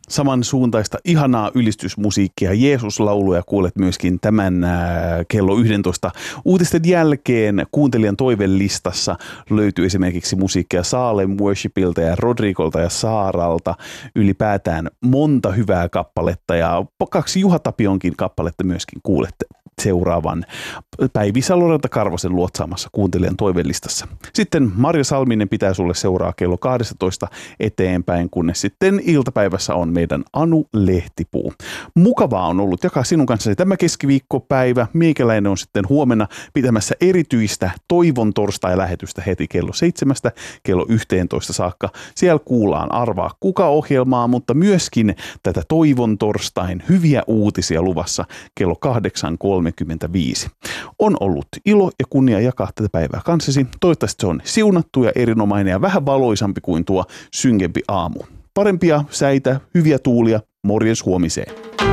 Samansuuntaista ihanaa ylistysmusiikkia, Jeesus-lauluja kuulet myöskin tämän kello 11 uutisten jälkeen. Kuuntelijan toivelistassa löytyy esimerkiksi musiikkia Salem Worshipilta ja Rodrigolta ja Saaralta. Ylipäätään monta hyvää kappaletta ja 2 Juha Tapionkin kappaletta myöskin kuulette seuraavan Päivi Saloranta Karvosen luotsaamassa kuuntelijan toivelistassa. Sitten Marja Salminen pitää sulle seuraa kello 12 eteenpäin, kunnes sitten iltapäivässä on meidän Anu Lehtipuu. Mukavaa on ollut jakaa sinun kanssasi tämä keskiviikkopäivä. Meikäläinen on sitten huomenna pitämässä erityistä Toivon torstai-lähetystä heti kello 7 kello 11 saakka. Siellä kuullaan Arvaa kuka -ohjelmaa, mutta myöskin tätä Toivon torstain hyviä uutisia luvassa kello 8.35. On ollut ilo ja kunnia jakaa tätä päivää kanssasi. Toivottavasti se on siunattu ja erinomainen ja vähän valoisampi kuin tuo synkempi aamu. Parempia säitä, hyviä tuulia, morjens huomiseen.